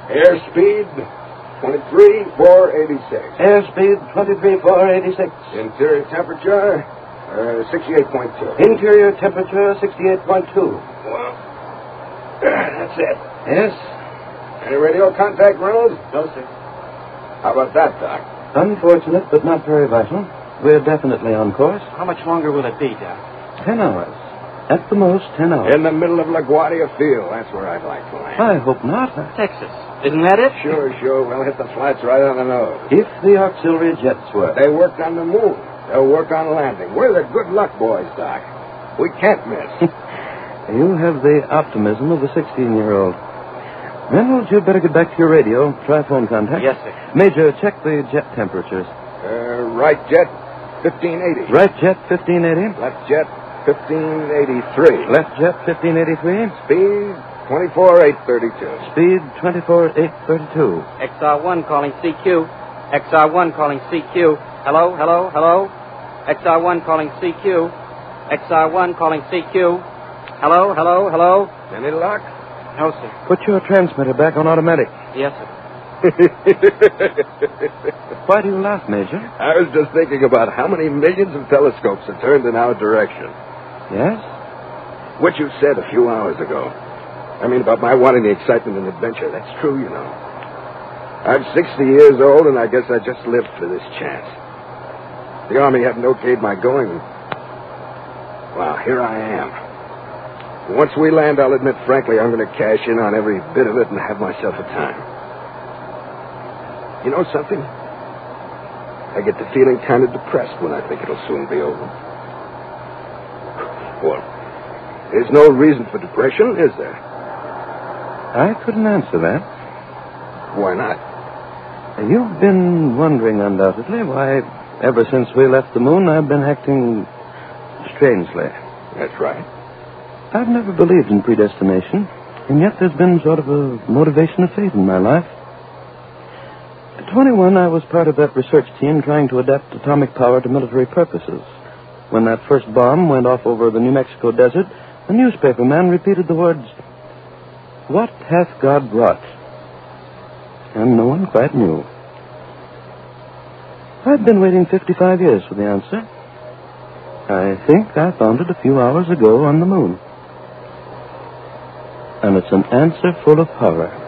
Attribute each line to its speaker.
Speaker 1: Airspeed, 23,486.
Speaker 2: Airspeed, 23,486.
Speaker 1: Interior temperature, 68.2.
Speaker 2: Interior temperature, 68.2.
Speaker 1: Well, that's it.
Speaker 2: Yes?
Speaker 1: Any radio contact, Reynolds?
Speaker 2: No, sir.
Speaker 1: How about that, Doc?
Speaker 2: Unfortunate, but not very vital. We're definitely on course.
Speaker 3: How much longer will it be, Doc?
Speaker 2: 10 hours. At the most, 10 hours.
Speaker 1: In the middle of LaGuardia Field. That's where I'd like to land.
Speaker 2: I hope not.
Speaker 3: Texas. Isn't that it?
Speaker 1: Sure. We'll hit the flats right on the nose.
Speaker 2: If the auxiliary jets work.
Speaker 1: They worked on the moon. They'll work on landing. We're the good luck boys, Doc. We can't miss.
Speaker 2: You have the optimism of a 16-year-old. Reynolds, you'd better get back to your radio. Try phone contact.
Speaker 3: Yes, sir.
Speaker 2: Major, check the jet temperatures.
Speaker 1: Right jet, 1580.
Speaker 2: Right jet, 1580.
Speaker 1: Left jet, 1583.
Speaker 2: Left jet, 1583.
Speaker 1: Speed, 24,832.
Speaker 2: Speed, 24,832.
Speaker 3: XR1 calling CQ. XR1 calling CQ. Hello? XR1 calling CQ. XR1 calling CQ. Hello?
Speaker 1: Any luck?
Speaker 3: No, sir.
Speaker 2: Put your transmitter back on automatic.
Speaker 3: Yes, sir.
Speaker 2: Why do you laugh, Major?
Speaker 1: I was just thinking about how many millions of telescopes are turned in our direction.
Speaker 2: Yes?
Speaker 1: What you said a few hours ago. I mean, about my wanting the excitement and adventure. That's true, you know. I'm 60 years old, and I guess I just lived for this chance. The Army hadn't okayed my going. Well, here I am. Once we land, I'll admit frankly I'm going to cash in on every bit of it and have myself a time. You know something? I get the feeling kind of depressed when I think it'll soon be over. Well, there's no reason for depression, is there?
Speaker 2: I couldn't answer that.
Speaker 1: Why not?
Speaker 2: You've been wondering, undoubtedly, why, ever since we left the moon, I've been acting strangely.
Speaker 1: That's right.
Speaker 2: I've never believed in predestination, and yet there's been sort of a motivation of fate in my life. At 21, I was part of that research team trying to adapt atomic power to military purposes. When that first bomb went off over the New Mexico desert, a newspaper man repeated the words, "What hath God wrought?" And no one quite knew. I've been waiting 55 years for the answer. I think I found it a few hours ago on the moon. And it's an answer full of horror.